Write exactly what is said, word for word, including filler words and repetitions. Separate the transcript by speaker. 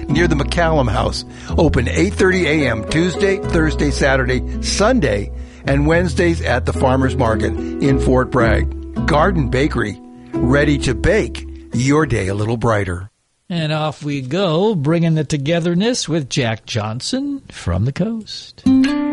Speaker 1: near the McCallum House. Open eight thirty a.m. Tuesday, Thursday, Saturday, Sunday, and Wednesdays at the Farmers Market in Fort Bragg. Garden Bakery, ready to bake your day a little brighter.
Speaker 2: And off we go, bringing the togetherness with Jack Johnson from the coast.